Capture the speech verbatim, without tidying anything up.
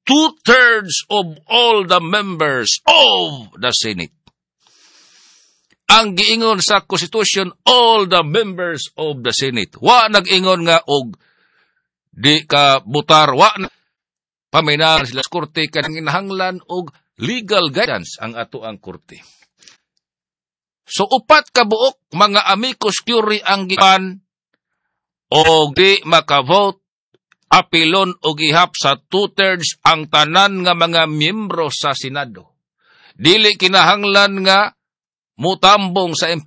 two-thirds of all the members of the Senate. Ang giingon sa Constitution, all the members of the Senate. Wa nag-ingon nga og di ka butar, wa na paminahan sila sa korte kanang inahanglan og legal guidance ang ato ang korte. So upat ka buok mga amicus curiae ang gikan og di makavote apilon og ihap sa two-thirds ang tanan nga mga miyembro sa Senado. Dili kinahanglan nga mutambong sa